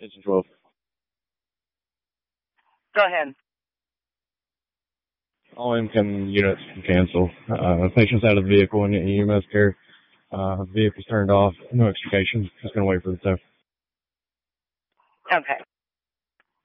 Engine 12. Go ahead. All incoming units can cancel. Patients out of the vehicle and EMS care. Vehicle's turned off. No extrication. Just going to wait for the tow. Okay.